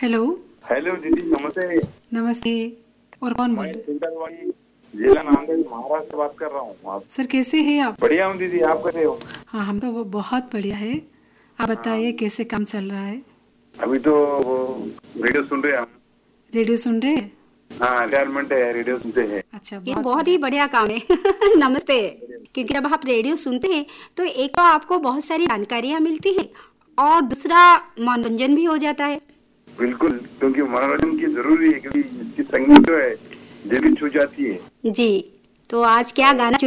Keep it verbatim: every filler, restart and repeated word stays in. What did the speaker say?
Hello. Hello दीदी, नमस्ते। नमस्ते। और कौन बोल मैं रहे? सिंगरवाड़ी जिला नांदेड़ महाराष्ट्र से बात कर रहा हूँ। आप सर कैसे हैं आप? बढ़िया हूँ दीदी, आप कैसे हो? हाँ, हम तो वो बहुत बढ़िया है। आप हाँ, बताइए कैसे काम चल रहा है? अभी तो वो रेडियो सुन रहे हैं हम। रेडियो सुन रहे हैं? हाँ, रिटायरमेंट है, रेडियो सुनते हैं। अच्छा, ये बहुत बहुत ही बढ़िया काम है। नमस्ते। क्योंकि जब आप रेडियो सुनते हैं तो एक तो आपको बहुत सारी जानकारियाँ मिलती हैं और दूसरा मनोरंजन भी हो जाता है। बिल्कुल, क्योंकि मनोरंजन की जरूरी है, क्योंकि इसकी संगीत जो है दिल भी छू जाती है। जी, तो आज क्या गाना